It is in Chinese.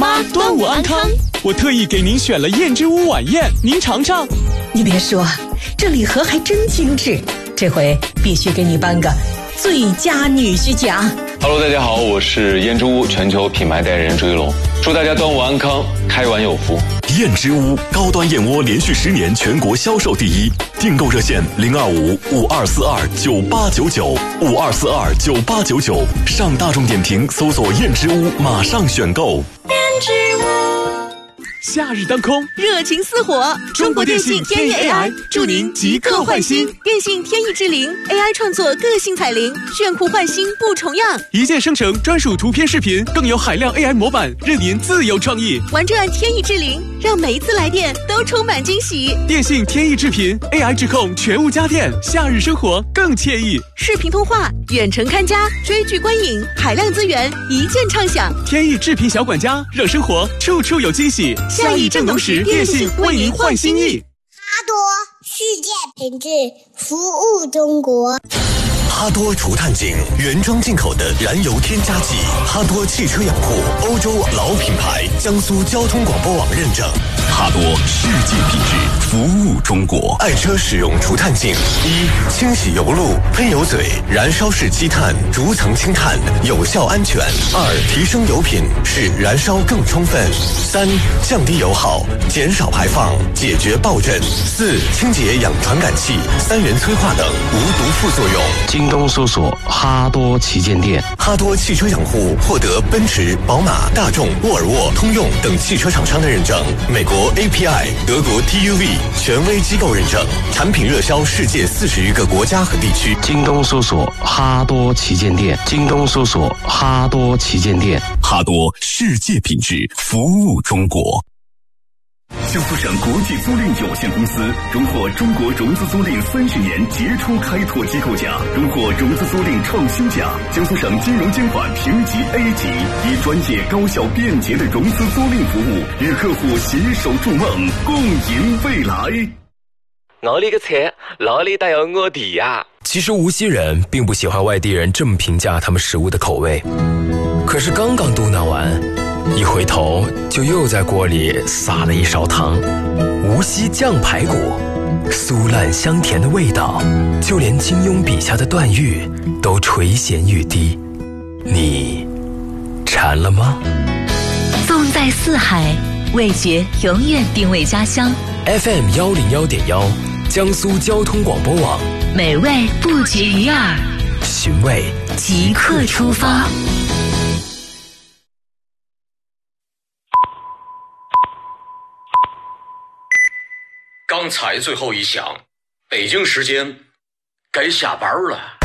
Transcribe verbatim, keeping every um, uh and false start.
妈端午安康，我特意给您选了燕之屋晚宴，您尝尝。 你别说，这礼盒还真精致，这回必须给你颁个最佳女婿奖。 Hello， 大家好，我是燕之屋全球品牌代言人朱一龙，祝大家端午安康，开碗有福。 燕之屋高端燕窝连续十年全国销售第一，订购热线零二五五二四二九八九九五二四二九八九九，上大众点评搜索燕之屋，马上选购。 燕之屋。 夏日当空， 热情似火。 中国电信天翼 A I 祝您即刻换新。 电信天翼之灵 A I 创作个性彩铃，炫酷换新不重样。 一键生成专属图片视频，更有海量 A I 模板，任您自由创意。 玩转天翼之灵，让每一次来电都充满惊喜。 电信天翼智频 A I 智控全屋家电，夏日生活更惬意。 视频通话、远程看家、追剧观影，海量资源一键畅享。 天翼智频小管家，让生活处处有惊喜。 夏意正浓时，电信为您换新意。 哈多世界品质，服务中国。 哈多除碳井原装进口的燃油添加剂，哈多汽车养护欧洲老品牌，江苏交通广播网认证。哈多世界品质，服务中国。爱车使用除碳井：一、清洗油路、喷油嘴、燃烧式积碳、逐层清碳，有效安全；二、提升油品，使燃烧更充分；三、降低油耗，减少排放，解决爆震；四、清洁氧传感器、三元催化等无毒副作用。 京东搜索哈多旗舰店。 哈多汽车养护获得奔驰、宝马、大众、沃尔沃、通用等汽车厂商的认证，美国 A P I、德国 T U V 权威机构认证，产品热销世界四十余个国家和地区。 京东搜索哈多旗舰店。京东搜索哈多旗舰店。 哈多世界品质，服务中国。 江苏省国际租赁有限公司荣获中国融资租赁三十年杰出开拓机构奖，荣获融资租赁创新奖。江苏省金融监管评级 A 级，以专业、高效、便捷的融资租赁服务，与客户携手筑梦，共赢未来。 我哩个菜，哪里带有我的呀？ 其实无锡人并不喜欢外地人这么评价他们食物的口味，可是刚刚嘟囔完，一回头就又在锅里撒了一勺糖。无锡酱排骨，酥烂香甜的味道，就连金庸笔下的段誉都垂涎欲滴。你馋了吗？ 纵在四海，味觉永远定位家乡。 F M 幺零幺点幺，江苏交通广播网， 美味不绝于耳， 寻味即刻出发。 刚才最后一响，北京时间该下班了。